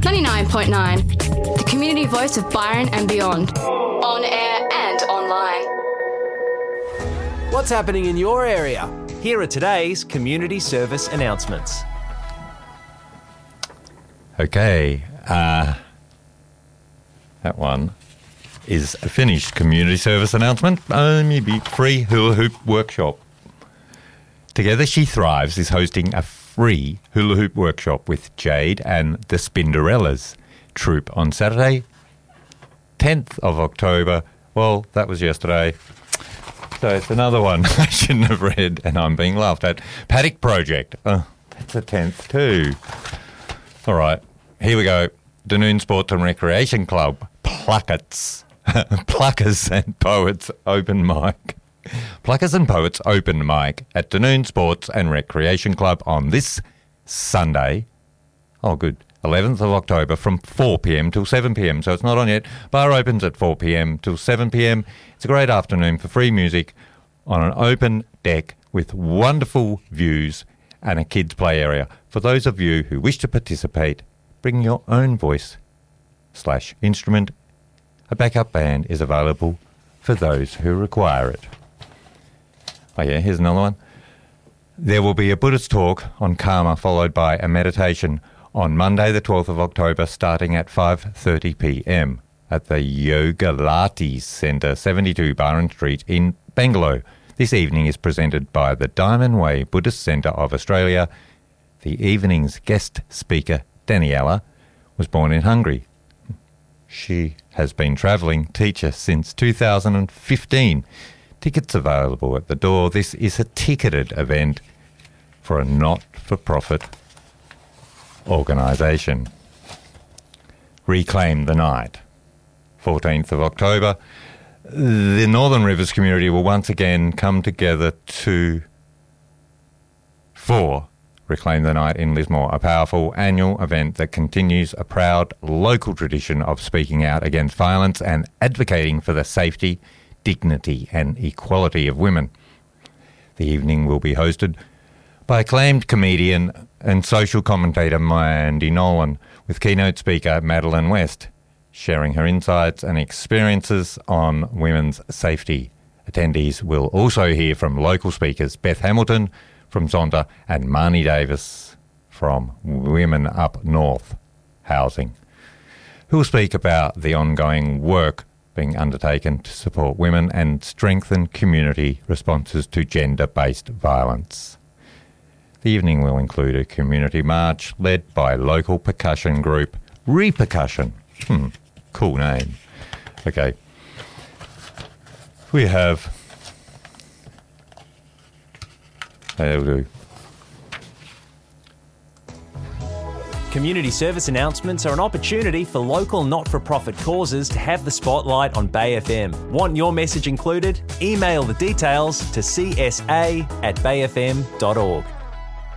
99.9, the community voice of Byron and beyond. On air and online. What's happening in your area? Here are today's community service announcements. Okay, that one is a finished community service announcement. Maybe free hula hoop workshop. Together She Thrives is hosting a free hula hoop workshop with Jade and the Spinderellas troupe on Saturday, 10th of October. Well, that was yesterday. So it's another one I shouldn't have read and I'm being laughed at. Paddock Project. Oh, that's the 10th too. All right, here we go. Dunoon Sports and Recreation Club, Pluckers and Poets Open Mic. Pluckers and Poets Open Mic at Dunoon Sports and Recreation Club on this Sunday. Oh, good. 11th of October from 4 p.m. till 7 p.m. So it's not on yet. Bar opens at 4 p.m. till 7 p.m. It's a great afternoon for free music on an open deck with wonderful views and a kids' play area. For those of you who wish to participate, bring your own voice/instrument. A backup band is available for those who require it. Oh yeah, here's another one. There will be a Buddhist talk on karma followed by a meditation on Monday the 12th of October starting at 5:30 p.m. at the Yogalati Centre, 72 Byron Street in Bangalow. This evening is presented by the Diamond Way Buddhist Centre of Australia. The evening's guest speaker, Daniela, was born in Hungary. She has been travelling teacher since 2015. Tickets available at the door. This is a ticketed event for a not-for-profit organisation. Reclaim the Night. 14th of October. The Northern Rivers community will once again come together for Reclaim the Night in Lismore, a powerful annual event that continues a proud local tradition of speaking out against violence and advocating for the safety, dignity and equality of women. The evening will be hosted by acclaimed comedian and social commentator Mandy Nolan, with keynote speaker Madeline West, sharing her insights and experiences on women's safety. Attendees will also hear from local speakers Beth Hamilton from Zonda and Marnie Davis from Women Up North Housing, who will speak about the ongoing work being undertaken to support women and strengthen community responses to gender-based violence. The evening will include a community march led by local percussion group Repercussion. Cool name. Okay. We have... That'll do. Community service announcements are an opportunity for local not-for-profit causes to have the spotlight on Bay FM. Want your message included? Email the details to csa@bayfm.org.